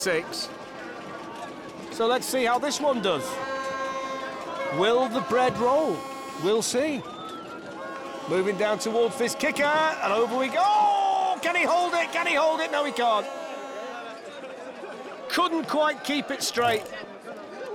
6. So let's see how this one does. Will the bread roll? We'll see. Moving down towards this kicker, and over we go. Oh, can he hold it? Can he hold it? No, he can't. Couldn't quite keep it straight.